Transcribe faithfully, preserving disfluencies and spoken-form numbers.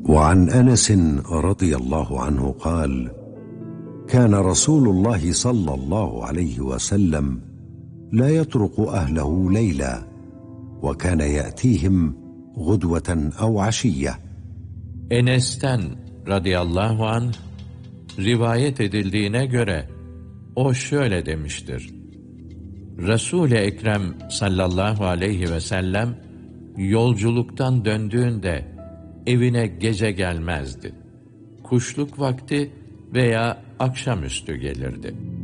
وعن أنس رضي الله عنه قال: كان رسول الله صلى الله عليه وسلم لا يطرق أهله ليلا، وكان يأتيهم غدوة أو عشية. Enes'ten radıyallahu anh rivayet edildiğine göre o şöyle demiştir: Resul-i Ekrem sallallahu aleyhi ve sellem yolculuktan döndüğünde evine gece gelmezdi. Kuşluk vakti veya akşamüstü gelirdi.